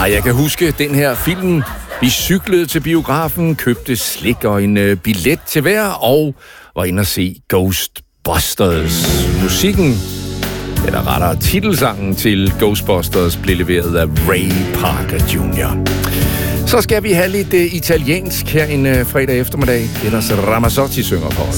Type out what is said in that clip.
Jeg kan huske den her film. Vi cyklede til biografen, købte slik og en billet til hver, og var inde at se Ghostbusters. Musikken, eller rettere titelsangen til Ghostbusters, blev leveret af Ray Parker Jr. Så skal vi have lidt italiensk her en fredag eftermiddag. Ellers Ramazzotti synger for os.